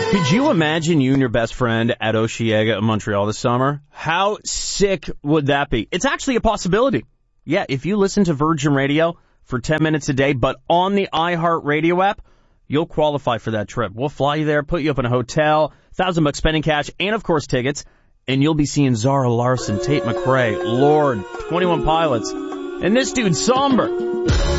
Could you imagine you and your best friend at Osheaga in Montreal this summer? How sick would that be? It's actually a possibility. Yeah, if you listen to Virgin Radio for 10 minutes a day, but on the iHeartRadio app, you'll qualify for that trip. We'll fly you there, put you up in a hotel, $1,000 spending cash, and of course tickets, and you'll be seeing Zara Larson, Tate McRae, Lorde, 21 Pilots, and this dude Somber.